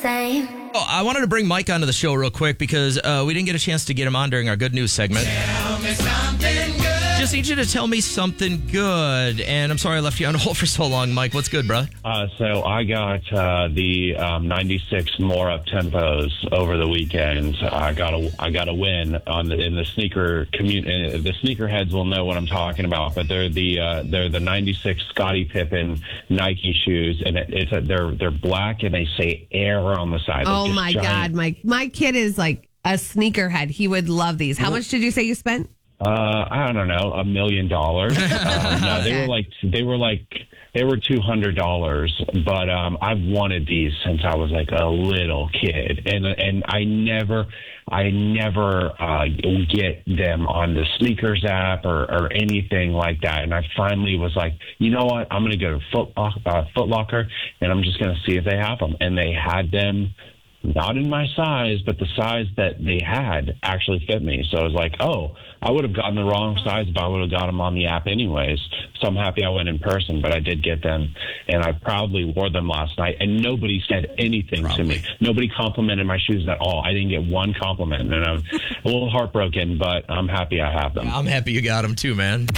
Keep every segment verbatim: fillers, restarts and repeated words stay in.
same. Oh, I wanted to bring Mike onto the show real quick because uh, we didn't get a chance to get him on during our good news segment. Tell me something good. Just need you to tell me something good. And I'm sorry I left you on hold for so long, Mike. What's good, bro? Uh, so I got uh, the um, ninety-six more up tempos over the weekend. I got a I got a win on the in the sneaker community. The sneakerheads will know what I'm talking about, but they're the uh, they're the ninety-six Scottie Pippen Nike shoes, and it, it's a, they're they're black and they say Air on the side. Oh They're just my giant. God, my my kid is like a sneakerhead. He would love these. How much did you say you spent? Uh, I don't know, a million dollars. Um, no, they were like they were like they were two hundred dollars. But um, I've wanted these since I was like a little kid, and and I never I never uh, get them on the sneakers app or, or anything like that. And I finally was like, you know what? I'm going to go to Foot uh, Foot Locker, and I'm just going to see if they have them. And they had them. Not in my size, but the size that they had actually fit me. So I was like, oh, I would have gotten the wrong size if I would have got them on the app anyways. So I'm happy I went in person, but I did get them. And I proudly wore them last night. And nobody said anything Probably. to me. Nobody complimented my shoes at all. I didn't get one compliment. And I'm a little heartbroken, but I'm happy I have them. I'm happy you got them too, man.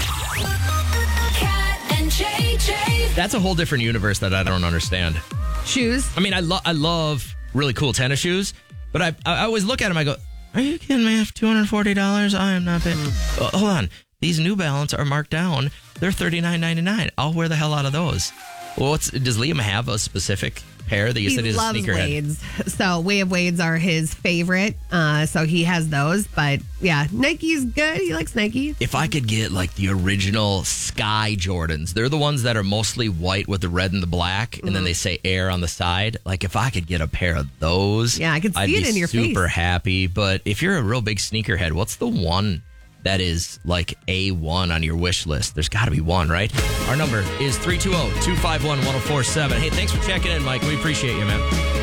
Cat and J J. That's a whole different universe that I don't understand. Shoes? I mean, I, lo- I love really cool tennis shoes, but I, I always look at them, I go, are you kidding me? For two hundred forty dollars, I am not paying. Uh, hold on. These New Balance are marked down. They're thirty-nine ninety-nine. I'll wear the hell out of those. Well, what's, does Liam have a specific pair that you He said is a loves sneakerhead? Wades. So Way of Wades are his favorite. Uh, so he has those. But yeah, Nike's good. He likes Nike. If I could get like the original Sky Jordans, they're the ones that are mostly white with the red and the black, and Mm-hmm. then they say Air on the side. Like if I could get a pair of those, Yeah, I could see I'd it be in your super face. happy. But if you're a real big sneakerhead, what's the one that is like A one on your wish list? There's got to be one, right? Our number is three two zero, two five one, one zero four seven. Hey, thanks for checking in, Mike. We appreciate you, man.